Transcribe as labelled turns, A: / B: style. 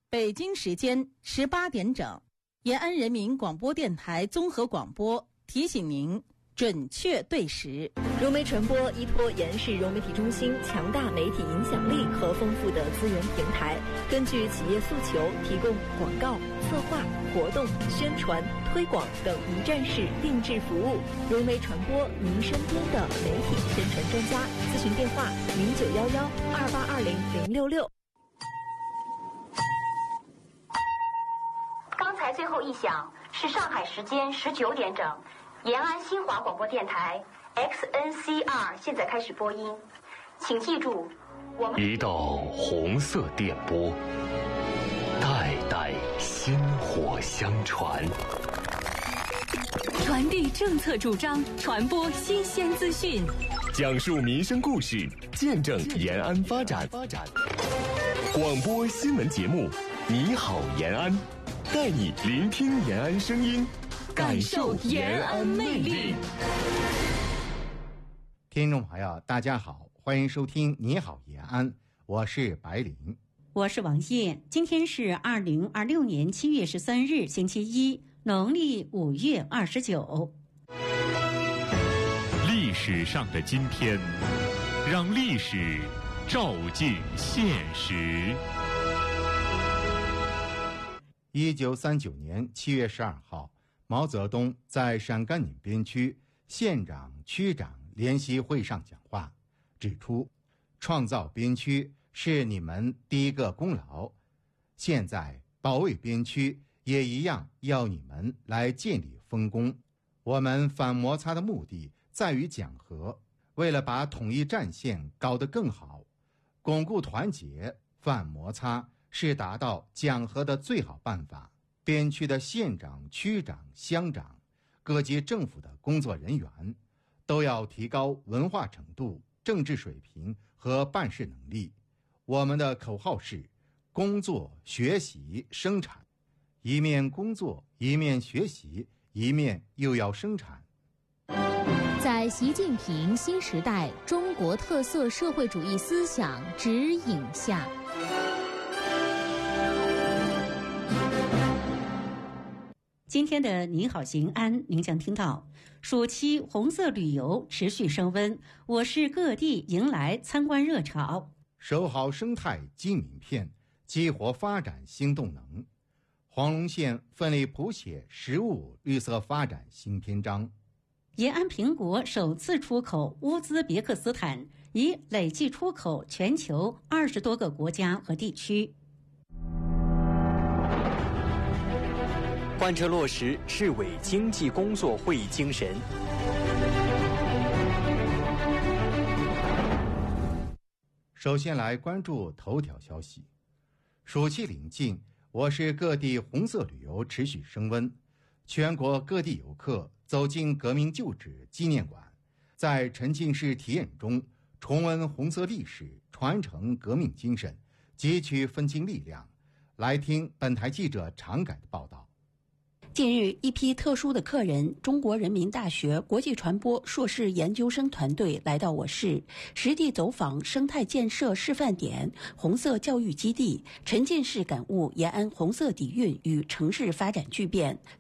A: 北京时间18点整，延安人民广播电台综合广播提醒您准确对时。
B: 融媒传播依托延安市融媒体中心强大媒体影响力和丰富的资源平台，根据企业诉求提供广告、策划、活动、宣传、推广等一站式定制服务。融媒传播，您身边的媒体宣传专家。咨询电话0911282006。
C: 刚才最后一响是上海时间19点整，延安新华广播电台 XNCR 现在开始播音，请记住，我们
D: 一道红色电波，代代薪火相传，
E: 传递政策主张，传播新鲜资讯，
D: 讲述民生故事，见证延安发展。广播新闻节目，你好延安，带你聆听延安声音，感受延安魅力。
F: 听众朋友大家好，欢迎收听你好延安，我是白灵，
G: 我是王叶。今天是2026年7月13日星期一，农历5月29。
H: 历史上的今天，让历史照进现实。
F: 1939年7月12号，毛泽东在陕甘宁边区县长、区长联席会上讲话，指出创造边区是你们第一个功劳，现在保卫边区也一样要你们来建立分工。我们反摩擦的目的在于讲和，为了把统一战线搞得更好，巩固团结，反摩擦是达到讲和的最好办法。边区的县长、区长、乡长，各级政府的工作人员都要提高文化程度、政治水平和办事能力。我们的口号是工作、学习、生产，一面工作，一面学习，一面又要生产。
I: 在习近平新时代中国特色社会主义思想指引下，
G: 今天的你好延安，您将听到暑期红色旅游持续升温，我市各地迎来参观热潮。
F: 守好生态金名片，激活发展新动能。黄龙县奋力谱写食物绿色发展新篇章。
G: 延安苹果首次出口乌兹别克斯坦，已累计出口全球20多个国家和地区。
J: 贯彻落实市委经济工作会议精神。
F: 首先来关注头条消息。暑期临近，我市各地红色旅游持续升温，全国各地游客走进革命旧址纪念馆，在沉浸式体验中重温红色历史，传承革命精神，汲取奋进力量。来听本台记者常改的报道。
K: 近日，一批特殊的客人，中国人民大学国际传播硕士研究生团队来到我市，实地走访生态建设示范点、红色教育基地，沉浸式感悟延安红色底蕴与城市发展巨变。